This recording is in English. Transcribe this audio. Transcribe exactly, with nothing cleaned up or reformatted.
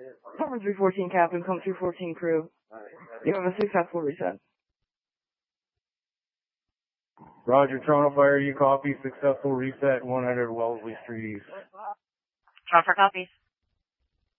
Cover three fourteen Captain, come three fourteen crew. You have a successful reset. Roger, Toronto Fire, you copy, successful reset, one hundred Wellesley Street East. Toronto Fire copies.